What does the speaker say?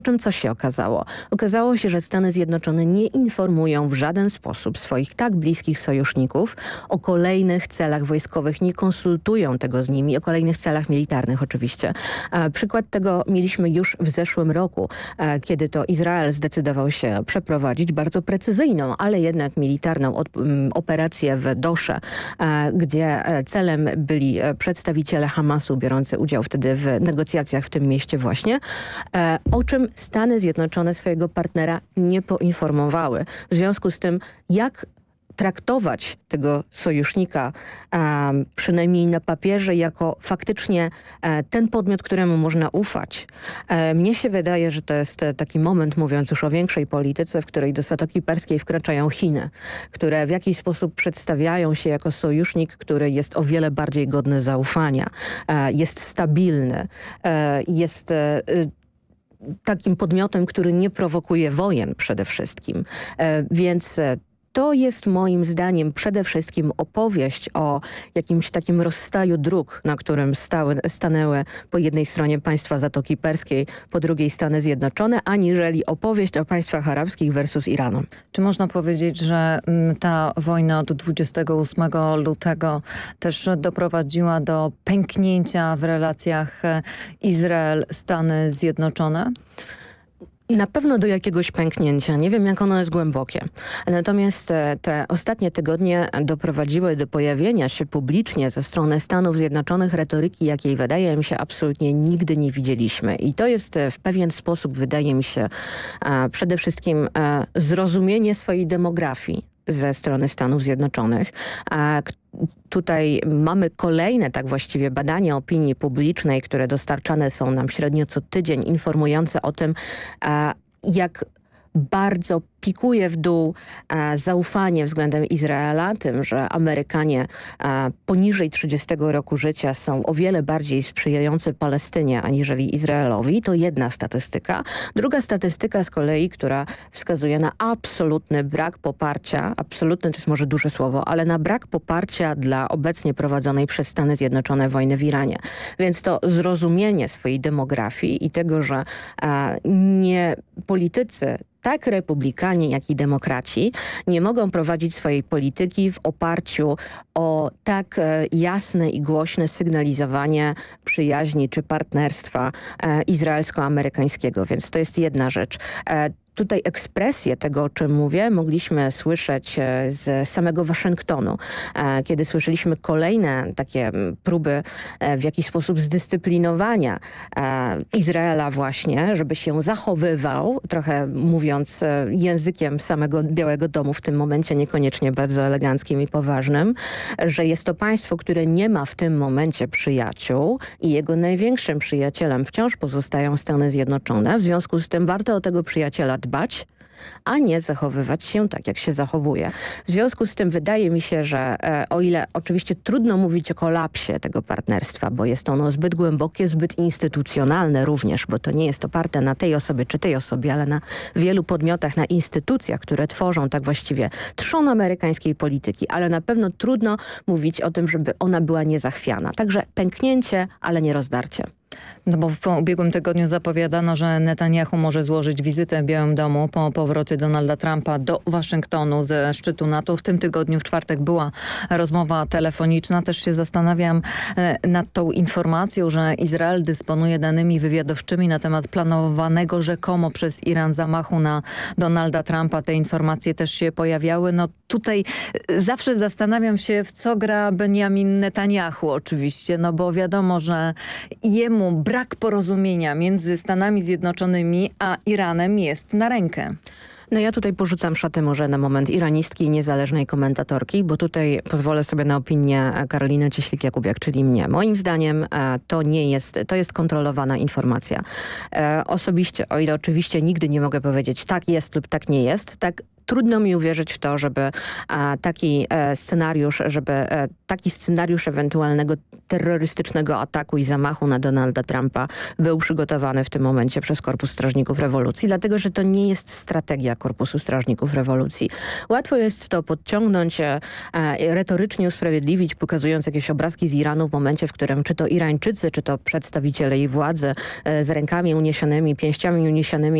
Co się okazało? Okazało się, że Stany Zjednoczone nie informują w żaden sposób swoich tak bliskich sojuszników o kolejnych celach wojskowych, nie konsultują tego z nimi, o kolejnych celach militarnych oczywiście. Przykład tego mieliśmy już w zeszłym roku, kiedy to Izrael zdecydował się przeprowadzić bardzo precyzyjną, ale jednak militarną operację w Dosze, gdzie celem byli przedstawiciele Hamasu biorący udział wtedy w negocjacjach w tym mieście właśnie, o czym Stany Zjednoczone swojego partnera nie poinformowały. W związku z tym, jak traktować tego sojusznika, przynajmniej na papierze, jako faktycznie ten podmiot, któremu można ufać. Mnie się wydaje, że to jest taki moment, mówiąc już o większej polityce, w której do Zatoki Perskiej wkraczają Chiny, które w jakiś sposób przedstawiają się jako sojusznik, który jest o wiele bardziej godny zaufania, jest stabilny, jest takim podmiotem, który nie prowokuje wojen przede wszystkim. Więc to jest moim zdaniem przede wszystkim opowieść o jakimś takim rozstaju dróg, na którym stanęły po jednej stronie państwa Zatoki Perskiej, po drugiej Stany Zjednoczone, aniżeli opowieść o państwach arabskich versus Iranu. Czy można powiedzieć, że ta wojna od 28 lutego też doprowadziła do pęknięcia w relacjach Izrael-Stany Zjednoczone? Na pewno do jakiegoś pęknięcia. Nie wiem, jak ono jest głębokie. Natomiast te ostatnie tygodnie doprowadziły do pojawienia się publicznie ze strony Stanów Zjednoczonych retoryki, jakiej wydaje mi się absolutnie nigdy nie widzieliśmy. I to jest w pewien sposób, wydaje mi się, przede wszystkim zrozumienie swojej demografii ze strony Stanów Zjednoczonych. Tutaj mamy kolejne tak właściwie badania opinii publicznej, które dostarczane są nam średnio co tydzień, informujące o tym, jak bardzo pikuje w dół zaufanie względem Izraela, tym, że Amerykanie poniżej 30 roku życia są o wiele bardziej sprzyjający Palestynie aniżeli Izraelowi. To jedna statystyka. Druga statystyka z kolei, która wskazuje na absolutny brak poparcia, absolutny to jest może duże słowo, ale na brak poparcia dla obecnie prowadzonej przez Stany Zjednoczone wojny w Iranie. Więc to zrozumienie swojej demografii i tego, że nie politycy, tak republikanie, jak i demokraci nie mogą prowadzić swojej polityki w oparciu o tak jasne i głośne sygnalizowanie przyjaźni czy partnerstwa izraelsko-amerykańskiego. Więc to jest jedna rzecz. Tutaj ekspresję tego, o czym mówię, mogliśmy słyszeć z samego Waszyngtonu, kiedy słyszeliśmy kolejne takie próby w jakiś sposób zdyscyplinowania Izraela właśnie, żeby się zachowywał, trochę mówiąc językiem samego Białego Domu w tym momencie, niekoniecznie bardzo eleganckim i poważnym, że jest to państwo, które nie ma w tym momencie przyjaciół i jego największym przyjacielem wciąż pozostają Stany Zjednoczone. W związku z tym warto o tego przyjaciela dbać, a nie zachowywać się tak, jak się zachowuje. W związku z tym wydaje mi się, że o ile oczywiście trudno mówić o kolapsie tego partnerstwa, bo jest ono zbyt głębokie, zbyt instytucjonalne również, bo to nie jest oparte na tej osobie czy tej osobie, ale na wielu podmiotach, na instytucjach, które tworzą tak właściwie trzon amerykańskiej polityki, ale na pewno trudno mówić o tym, żeby ona była niezachwiana. Także pęknięcie, ale nie rozdarcie. No bo w ubiegłym tygodniu zapowiadano, że Netanyahu może złożyć wizytę w Białym Domu po powrocie Donalda Trumpa do Waszyngtonu ze szczytu NATO. W tym tygodniu w czwartek była rozmowa telefoniczna. Też się zastanawiam nad tą informacją, że Izrael dysponuje danymi wywiadowczymi na temat planowanego rzekomo przez Iran zamachu na Donalda Trumpa. Te informacje też się pojawiały. No tutaj zawsze zastanawiam się, w co gra Benjamin Netanyahu oczywiście, no bo wiadomo, że jemu brak porozumienia między Stanami Zjednoczonymi a Iranem jest na rękę. No ja tutaj porzucam szaty może na moment iranistki i niezależnej komentatorki, bo tutaj pozwolę sobie na opinię Karoliny Cieślik-Jakubiak, czyli mnie. Moim zdaniem to jest kontrolowana informacja. Osobiście, o ile oczywiście nigdy nie mogę powiedzieć tak jest lub tak nie jest, tak trudno mi uwierzyć w to, żeby taki scenariusz ewentualnego terrorystycznego ataku i zamachu na Donalda Trumpa był przygotowany w tym momencie przez Korpus Strażników Rewolucji, dlatego że to nie jest strategia Korpusu Strażników Rewolucji. Łatwo jest to podciągnąć, retorycznie usprawiedliwić, pokazując jakieś obrazki z Iranu w momencie, w którym czy to Irańczycy, czy to przedstawiciele jej władzy z rękami uniesionymi, pięściami uniesionymi